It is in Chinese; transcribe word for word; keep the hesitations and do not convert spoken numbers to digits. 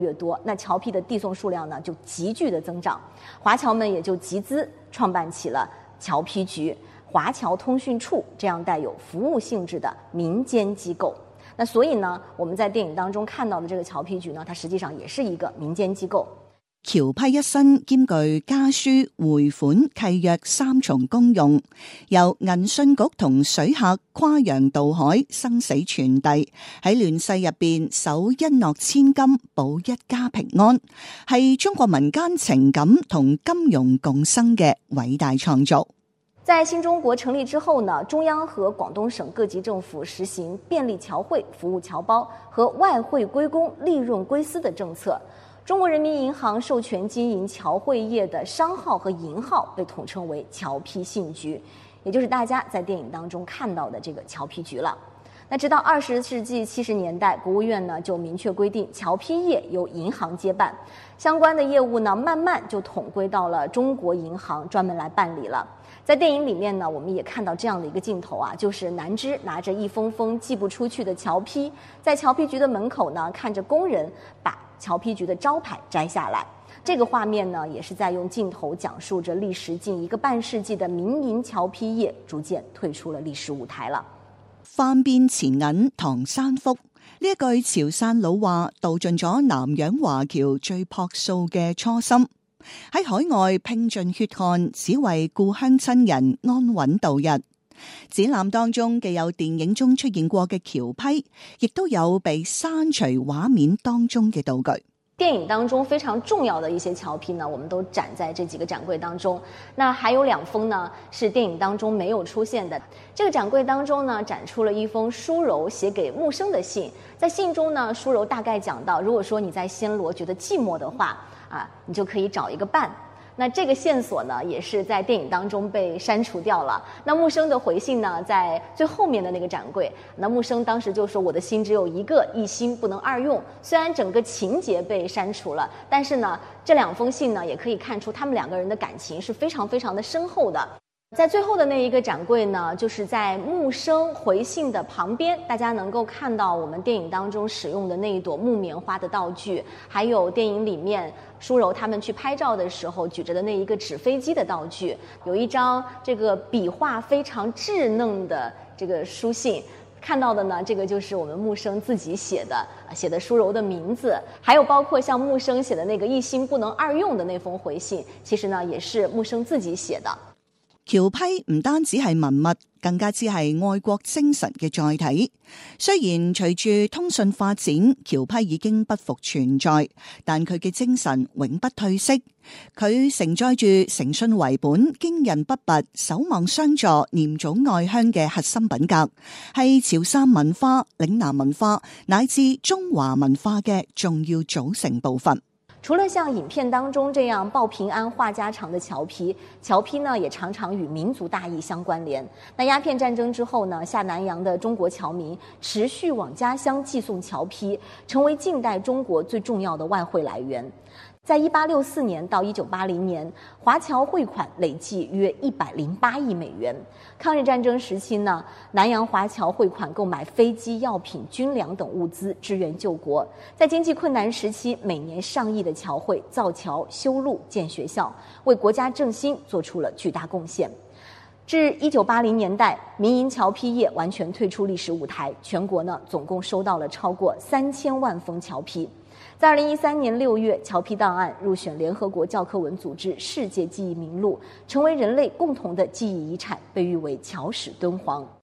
越多，那侨批的递送数量呢就急剧的增长，华侨们也就集资创办起了侨批局、华侨通讯处这样带有服務性質的民間機構。那所以呢，我們在電影當中看到的這個僑批局呢，它實際上也是一個民間機構。 僑批一新兼具家書、匯款、契約三重功用，由銀信局同水客跨洋渡海，生死傳遞，喺亂世入邊守一諾千金，保一家平安，係中國民間情感同金融共生嘅偉大創造。 在新中國成立之後呢，中央和廣東省各級政府實行便利僑匯、服務僑胞和外匯歸公、利潤歸私的政策。中國人民銀行授權經營僑匯業的商號和銀號被統稱為僑批信局，也就是大家在電影當中看到的這個僑批局了。那直到二十世紀七十年代，國務院呢就明確規定僑批業由銀行接辦，相關的業務呢慢慢就統歸到了中國銀行專門來辦理了。在電影裡面呢，我們也看到這樣的一個鏡頭啊，就是南芝拿着一封封寄不出去的僑批，在僑批局的門口呢，看着工人把僑批局的招牌摘下來。這個畫面呢，也是在用鏡頭講述着歷時近一個半世紀的民營僑批業逐漸退出了歷史舞台了。 翻遍錢銀唐山福，呢一句潮汕老話道盡咗南洋華僑最樸素嘅初心。喺海外拼盡血汗，只為故鄉親人安穩度日。展覽當中既有電影中出現過嘅僑批，亦都有被刪除畫面當中嘅道具。 電影當中非常重要的一些僑批呢，我們都展在這幾個展櫃當中。那還有兩封呢，是電影當中沒有出現的。這個展櫃當中呢，展出了一封舒柔寫給木生的信。在信中呢，舒柔大概講到，如果說你在暹羅覺得寂寞的話，啊，你就可以找一個伴。那這個線索呢，也是在電影當中被刪除掉了。那木生的回信呢，在最後面的那個展櫃，那木生當時就說：“我的心只有一個，一心不能二用。”雖然整個情節被刪除了，但是呢，這兩封信呢，也可以看出他們兩個人的感情是非常非常的深厚的。在最後的那一個展櫃呢，就是在木生回信的旁邊，大家能夠看到我們電影當中使用的那一朵木棉花的道具，還有電影裡面舒柔他們去拍照的時候舉着的那一個紙飛機的道具，有一張這個筆畫非常稚嫩的這個書信。看到的呢，這個就是我們木生自己寫的，寫的舒柔的名字，還有包括像木生寫的那個一心不能二用的那封回信，其實呢也是木生自己寫的。 僑批唔單止係文物，更加之係愛國精神嘅載體。雖然隨住通訊發展，僑批已經不復存在，但佢嘅精神永不退色。佢承載住誠信為本、經人不拔、守望相助、念祖愛鄉嘅核心品格，係潮汕文化、嶺南文化乃至中華文化嘅重要組成部分。 除了像影片當中這樣報平安話家常的僑批，僑批呢也常常與民族大義相關聯。那鴉片戰爭之後呢，下南洋的中國僑民持續往家鄉寄送僑批，成為近代中國最重要的外匯來源。在一八六四年到一九八零年，華僑匯款累計約一百零八億美元。抗日戰爭時期呢，南洋華僑匯款購買飛機、藥品、軍糧等物資支援救國。在經濟困難時期，每年上億的僑匯造橋、修路、建學校，為國家振興做出了巨大貢獻。至一九八零年代，民營僑批業完全退出歷史舞台，全國呢總共收到了超過三千萬封僑批。在二零一三年六月，僑批檔案入選聯合國教科文組織世界記憶名錄，成為人類共同的記憶遺產，被譽為僑史敦煌。